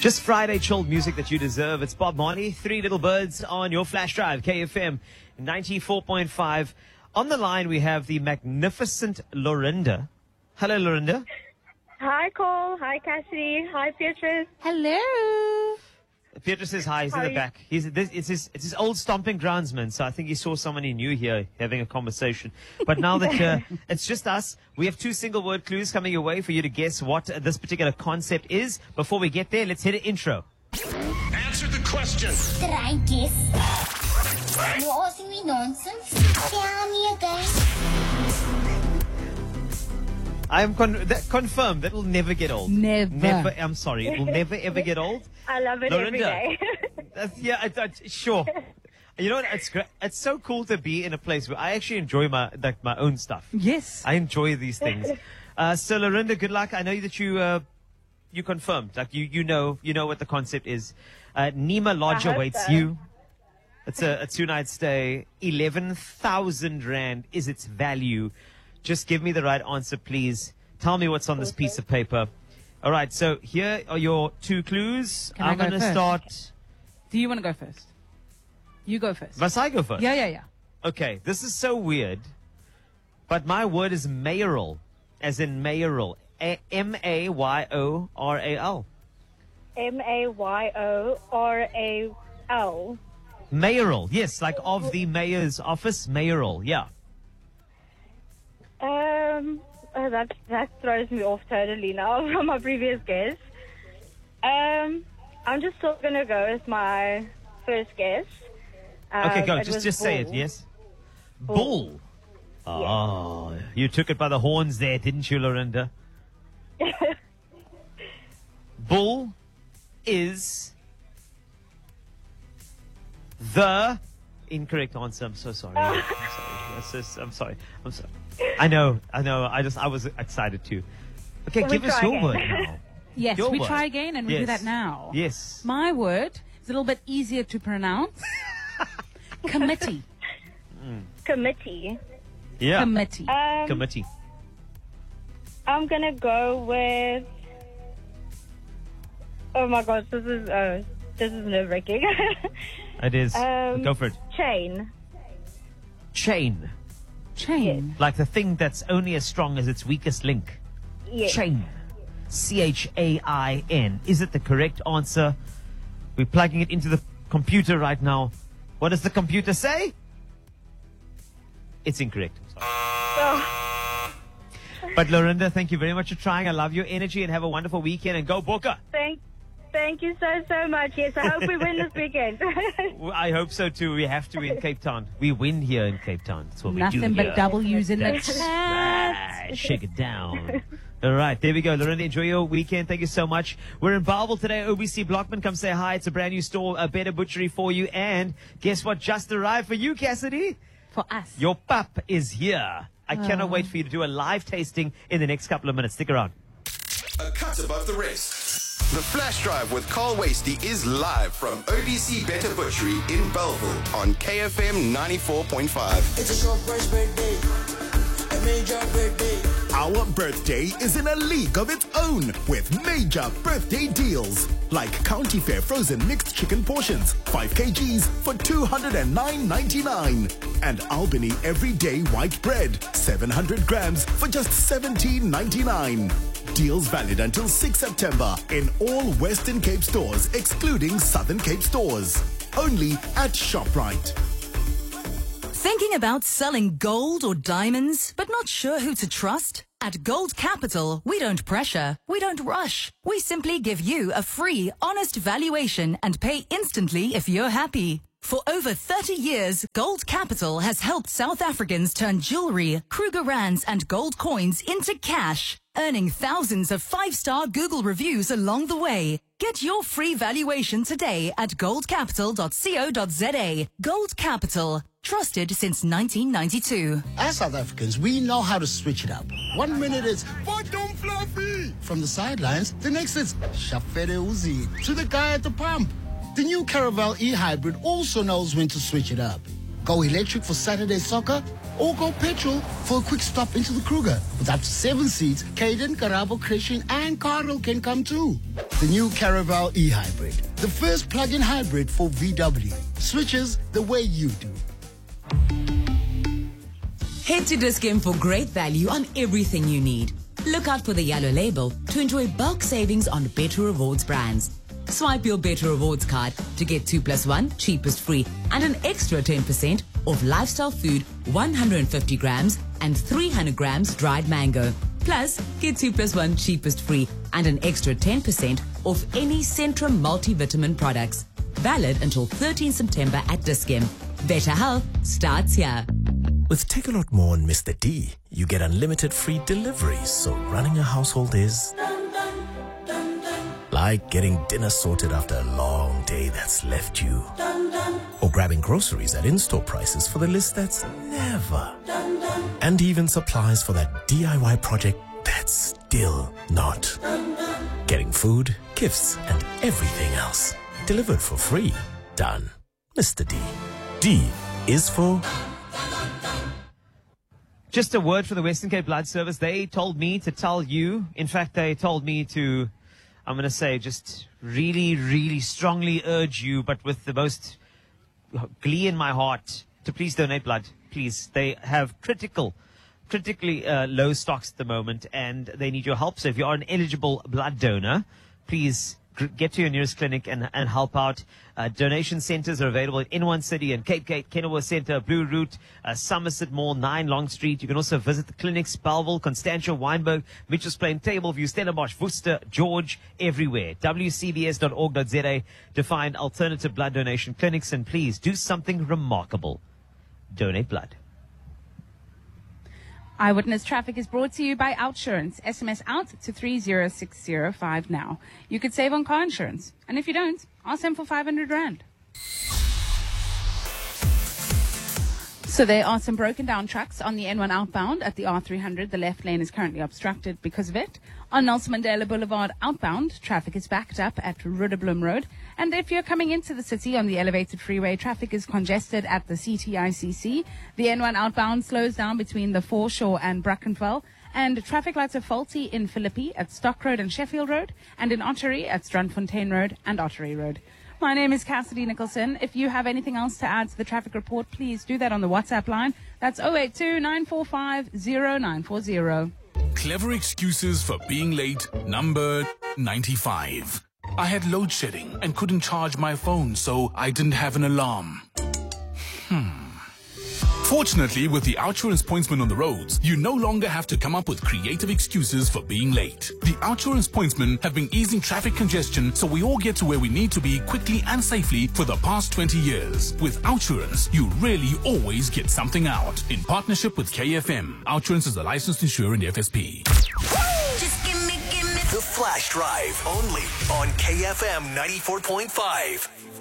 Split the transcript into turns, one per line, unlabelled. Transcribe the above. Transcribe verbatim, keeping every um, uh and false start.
Just Friday chilled music that you deserve. It's Bob Marley, Three Little Birds on your flash drive, K F M ninety-four point five. On the line, we have the magnificent Lorinda. Hello, Lorinda.
Hi, Cole. Hi, Cassidy. Hi, Beatrice.
Hello.
Peter says hi. He's
How
in
are
the
you?
back. He's this. It's his. It's his old stomping groundsman. So I think he saw somebody new here having a conversation. But now that uh, it's just us, we have two single word clues coming your way for you to guess what uh, this particular concept is. Before we get there, let's hit an intro.
Answer the question.
Did I guess? You're asking me nonsense? Tell me again.
I am con- that, confirmed. That will never get old.
Never.
Never. I'm sorry. It will never ever get old.
I love it every
Lorinda.
day.
That's, yeah, I, I, sure. You know what? It's great. It's so cool to be in a place where I actually enjoy my like my own stuff.
Yes.
I enjoy these things. Uh, so, Lorinda, good luck. I know that you uh, you confirmed, like you you know you know what the concept is. Uh, Nima Lodge
I hope
awaits
so.
you. It's a, a two night stay. Eleven thousand rand is its value. Just give me the right answer, please. Tell me what's on this piece of paper. All right. So here are your two clues.
Can I
I'm
go
going to
first?
start.
Do you want to go first? You go first.
Must I go first?
Yeah, yeah, yeah.
Okay, this is so weird, but my word is mayoral, as in mayoral. A- M A Y O R A L.
M A Y O R A L.
Mayoral, yes, like of the mayor's office, mayoral, yeah.
Um, oh, that that throws me off totally now from my previous guess. Um, I'm just still gonna go with my first guess. Um,
Okay, go,
it
just
was
just say it,
bull.
yes? Bull. Oh, you took it by the horns there, didn't you, Lorinda? Bull is the incorrect answer. I'm so sorry. I'm sorry. That's just- I'm sorry. I'm sorry. I know. I know. I just I was excited too. Okay,
Can we
give us
try
your
again?
word now.
Yes,
Your
we
word.
try again and we do
Yes.
that now.
Yes.
My word is a little bit easier to pronounce. Committee.
Committee.
Yeah.
Committee.
Um,
Committee.
I'm gonna go with. Oh my gosh, this is uh, this is nerve wracking.
It is.
um,
Go for it.
Chain.
Chain.
Chain.
Like the thing that's only as strong as its weakest link.
Yes.
Chain. C H A I N. Is it the correct answer? We're plugging it into the computer right now. What does the computer say? It's incorrect. I'm sorry.
Oh,
But Lorinda, thank you very much for trying. I love your energy and have a wonderful weekend. And go Boca.
thank, thank you so so much. Yes, I hope we win this weekend.
Well, I hope so too. We have to in Cape Town. We win here in Cape Town. That's what we do
Nothing
here.
but W's in the
That's
chat.
right. Shake it down. All right, there we go. Lorinda, enjoy your weekend. Thank you so much. We're in Bellville today. O B C Blockman, come say hi. It's a brand new store, a better butchery for you. And guess what just arrived for you, Cassidy?
For us.
Your pup is here. I cannot wait for you to do a live tasting in the next couple of minutes. Stick around.
A cut above the rest. The Flash Drive with Carl Wasty is live from O B C Better Butchery in Bellville on K F M ninety-four point five.
It's a surprise birthday, a major birthday.
Our birthday is in a league of its own with major birthday deals. Like County Fair frozen mixed chicken portions, five kilograms for two hundred nine ninety-nine. And Albany everyday white bread, seven hundred grams for just seventeen ninety-nine. Deals valid until sixth September in all Western Cape stores, excluding Southern Cape stores. Only at ShopRite.
Thinking about selling gold or diamonds, but not sure who to trust? At Gold Capital, we don't pressure, we don't rush. We simply give you a free, honest valuation and pay instantly if you're happy. For over thirty years, Gold Capital has helped South Africans turn jewelry, Kruger Rands and gold coins into cash, earning thousands of five-star Google reviews along the way. Get your free valuation today at gold capital dot co dot za. Gold Capital, trusted since nineteen ninety-two.
As South Africans, we know how to switch it up. One minute it's
Bottom fluffy!
from the sidelines, the next it's Shafere Uzi to the guy at the pump. The new Caravel e-hybrid also knows when to switch it up.
Go electric for Saturday soccer, or go petrol for a quick stop into the Kruger. With up to seven seats, Caden, Karabo, Christian, and Carlo can come too. The new Caravel e-hybrid, the first plug-in hybrid for V W. Switches the way you do.
Head to Dis-Chem for great value on everything you need. Look out for the yellow label to enjoy bulk savings on Better Rewards brands. Swipe your Better Rewards card to get two plus one cheapest free and an extra ten percent off lifestyle food, one hundred fifty grams and three hundred grams dried mango. Plus, get two plus one cheapest free and an extra ten percent off any Centrum multivitamin products. Valid until thirteenth September at Dis-Chem. Better health starts here.
With Take a Lot More on Mister D, you get unlimited free deliveries, so running a household is like getting dinner sorted after a long day that's left you. Or grabbing groceries at in-store prices for the list that's never. And even supplies for that D I Y project that's still not. Getting food, gifts, and everything else delivered for free. Done. Mister D. D is for...
Just a word from the Western Cape Blood Service. They told me to tell you, in fact, they told me to, I'm going to say, just really, really strongly urge you, but with the most glee in my heart, to please donate blood. Please. They have critical, critically uh, low stocks at the moment, and they need your help. So if you are an eligible blood donor, please get to your nearest clinic and, and help out. Uh, donation centers are available in N one City and Cape Gate, Kenilworth Center, Blue Route, uh, Somerset Mall, nine Long Street. You can also visit the clinics, Belleville, Constantia, Wynberg, Mitchells Plain, Tableview, Stellenbosch, Worcester, George, everywhere. w c b s dot org dot z a to find alternative blood donation clinics. And please do something remarkable. Donate blood.
Eyewitness Traffic is brought to you by Outsurance. S M S out to three zero six zero five now. You could save on car insurance. And if you don't, ask them for five hundred rand. So there are some broken down trucks on the N one outbound at the R three hundred. The left lane is currently obstructed because of it. On Nelson Mandela Boulevard outbound, traffic is backed up at Rudderblom Road. And if you're coming into the city on the elevated freeway, traffic is congested at the C T I C C. The N one outbound slows down between the Foreshore and Brackenfell. And traffic lights are faulty in Philippi at Stock Road and Sheffield Road, and in Ottery at Strandfontein Road and Ottery Road. My name is Cassidy Nicholson. If you have anything else to add to the traffic report, please do that on the WhatsApp line. That's zero eight two, nine four five, zero nine four zero.
Clever excuses for being late, number ninety-five. I had load shedding and couldn't charge my phone, so I didn't have an alarm. Hmm. Fortunately, with the Outsurance pointsman on the roads, you no longer have to come up with creative excuses for being late. The Outsurance pointsmen have been easing traffic congestion so we all get to where we need to be quickly and safely for the past twenty years. With Outsurance, you really always get something out. In partnership with K F M, Outsurance is a licensed insurer in F S P.
Just give me, give me the Flash Drive, only on K F M ninety-four point five.